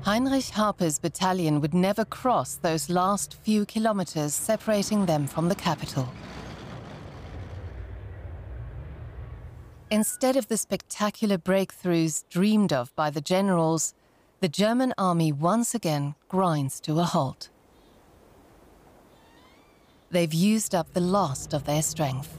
Heinrich Harper's battalion would never cross those last few kilometers separating them from the capital. Instead of the spectacular breakthroughs dreamed of by the generals, the German army once again grinds to a halt. They've used up the last of their strength.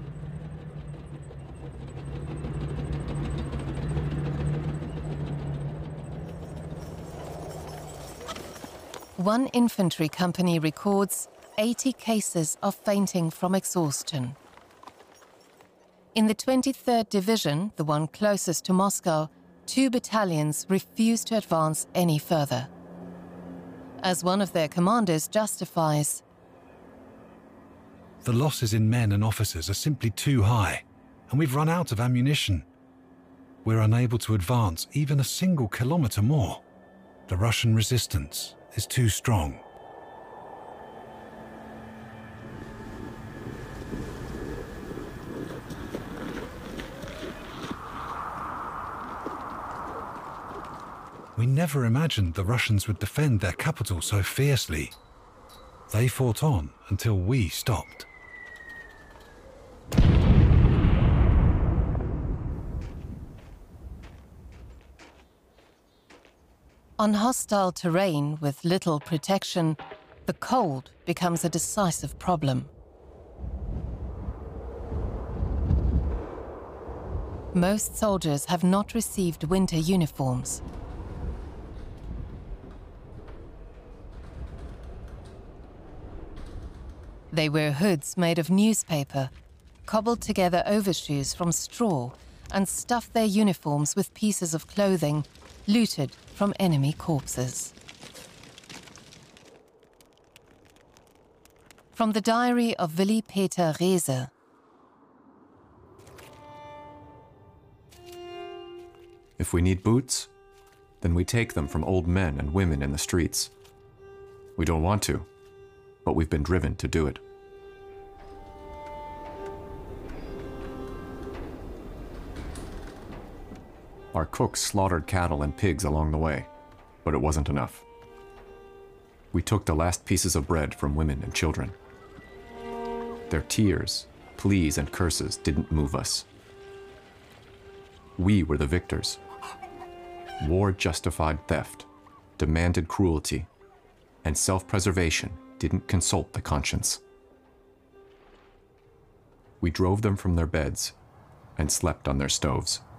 One infantry company records 80 cases of fainting from exhaustion. In the 23rd Division, the one closest to Moscow, 2 battalions refused to advance any further. As one of their commanders justifies, "The losses in men and officers are simply too high, and we've run out of ammunition. We're unable to advance even a single kilometer more. The Russian resistance is too strong." We never imagined the Russians would defend their capital so fiercely. They fought on until we stopped. On hostile terrain with little protection, the cold becomes a decisive problem. Most soldiers have not received winter uniforms. They wear hoods made of newspaper, cobbled together overshoes from straw, and stuff their uniforms with pieces of clothing looted from enemy corpses. From the diary of Willy Peter Reese. If we need boots, then we take them from old men and women in the streets. We don't want to, but we've been driven to do it. Our cooks slaughtered cattle and pigs along the way, but it wasn't enough. We took the last pieces of bread from women and children. Their tears, pleas, and curses didn't move us. We were the victors. War justified theft, demanded cruelty, and self-preservation didn't consult the conscience. We drove them from their beds and slept on their stoves.